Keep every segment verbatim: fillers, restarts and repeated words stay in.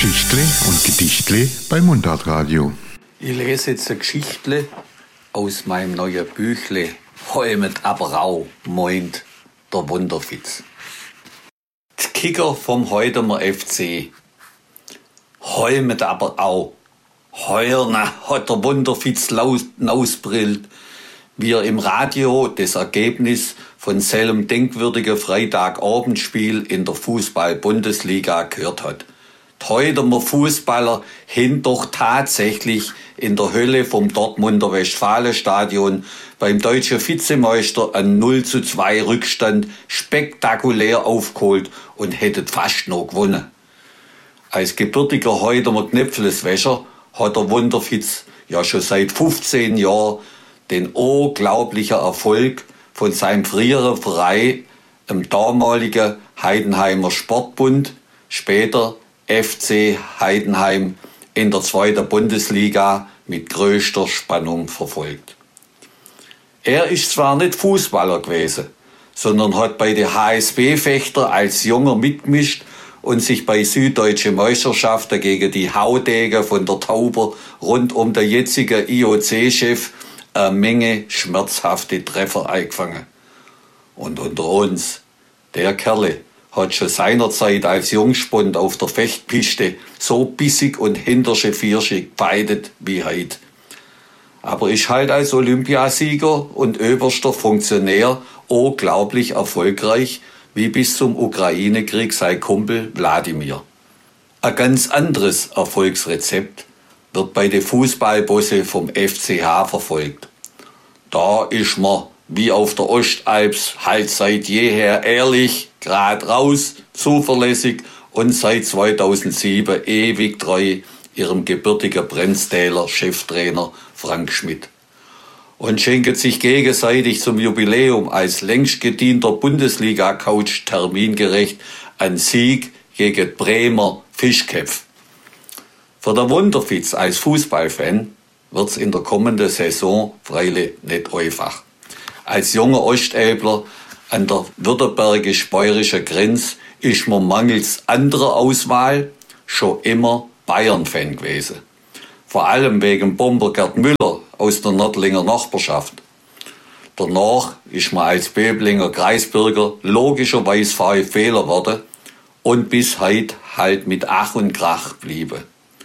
Geschichtle und Gedichtle bei Mundartradio. Ich lese jetzt eine Geschichtle aus meinem neuen Büchle Heumet aber rau, meint der Wunderfitz. Die Kicker vom Heutemer F C. Heumet aber au. Heuer na, hat der Wunderfitz laut ausbrillt, wie er im Radio das Ergebnis von seinem denkwürdigen Freitagabendspiel in der Fußball-Bundesliga gehört hat. Die Heutemer Fußballer haben doch tatsächlich in der Hölle vom Dortmunder Westfalenstadion beim deutschen Vizemeister einen null zu zwei Rückstand spektakulär aufgeholt und hätten fast noch gewonnen. Als gebürtiger Heutemer Knäpfleswäscher hat der Wunderfitz ja schon seit fünfzehn Jahren den unglaublichen Erfolg von seinem früheren Verein, im damaligen Heidenheimer Sportbund, später F C Heidenheim, in der zweiten Bundesliga mit größter Spannung verfolgt. Er ist zwar nicht Fußballer gewesen, sondern hat bei den H S B-Fechter als Junger mitgemischt und sich bei süddeutschen Meisterschaften gegen die Haudegen von der Tauber rund um den jetzigen I O C-Chef eine Menge schmerzhafte Treffer eingefangen. Und unter uns, der Kerle hat schon seinerzeit als Jungspund auf der Fechtpiste so bissig und hinterschevierschig gefeitet wie heute. Aber ist halt als Olympiasieger und oberster Funktionär unglaublich erfolgreich, wie bis zum Ukraine-Krieg sein Kumpel Wladimir. Ein ganz anderes Erfolgsrezept wird bei den Fußballbosse vom F C H verfolgt. Da ist man, wie auf der Ostalps, halt seit jeher ehrlich, grad raus, zuverlässig und seit zweitausendsieben ewig treu ihrem gebürtigen Brenztäler Cheftrainer Frank Schmidt. Und schenken sich gegenseitig zum Jubiläum als längst gedienter Bundesliga-Coach termingerecht einen Sieg gegen Bremer Fischköpf. Für den Wunderfitz als Fußballfan wird's in der kommenden Saison freilich nicht einfach. Als junger Ostelbler an der württembergisch-bayerischen Grenze ist man mangels anderer Auswahl schon immer Bayern-Fan gewesen. Vor allem wegen Bomber Gerd Müller aus der Nördlinger Nachbarschaft. Danach ist man als Böblinger Kreisbürger logischerweise VfBler geworden und bis heute halt mit Ach und Krach blieben.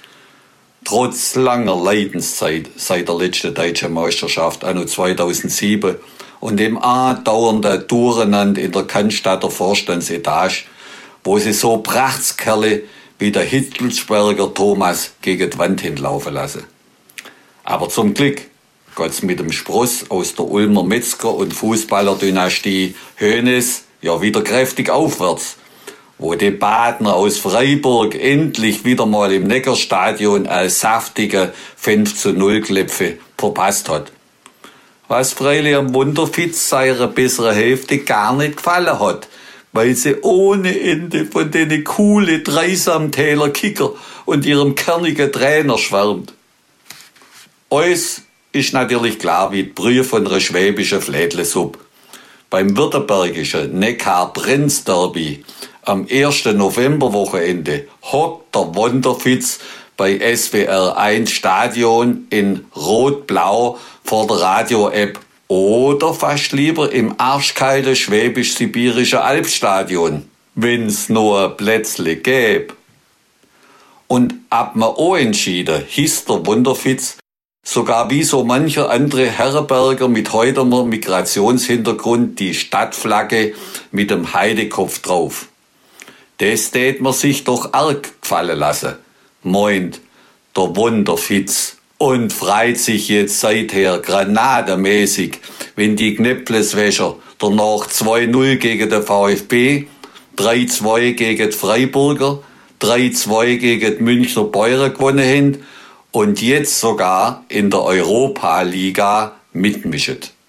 Trotz langer Leidenszeit seit der letzten deutschen Meisterschaft anno zweitausendsieben und dem andauernden Durcheinander in der Cannstatter Vorstandsetage, wo sie so Prachtskerle wie der Hitzelsberger Thomas gegen die Wand hinlaufen lassen. Aber zum Glück geht's mit dem Spross aus der Ulmer Metzger- und Fußballerdynastie Hoeneß ja wieder kräftig aufwärts, wo die Badner aus Freiburg endlich wieder mal im Neckarstadion als saftige fünf zu null Kläpfe verpasst hat. Was freilich am Wunderfitz seiner besseren Hälfte gar nicht gefallen hat, weil sie ohne Ende von den coole Dreisamtäler Kicker und ihrem kernigen Trainer schwärmt. Uns ist natürlich klar wie die Brühe von einer schwäbischen Flädlesuppe. Beim württembergischen Neckar-Brenz-Derby am ersten Novemberwochenende hockt der Wunderfitz bei S W R eins Stadion in Rot-Blau vor der Radio-App oder fast lieber im arschkalten schwäbisch-sibirischen Alpstadion, wenn's nur ein Plätzle gäbe. Und ab mir auch entschieden, hieß der Wunderfitz sogar wie so mancher andere Herrenberger mit Heutemer Migrationshintergrund die Stadtflagge mit dem Heidekopf drauf. Das tät man sich doch arg gefallen lassen, meint der Wunderfitz und freit sich jetzt seither granademäßig, wenn die Knäpfleswäscher danach zwei null gegen den VfB, drei zwei gegen die Freiburger, drei zwei gegen die Münchner Bayern gewonnen haben und jetzt sogar in der Europa-Liga mitmischen.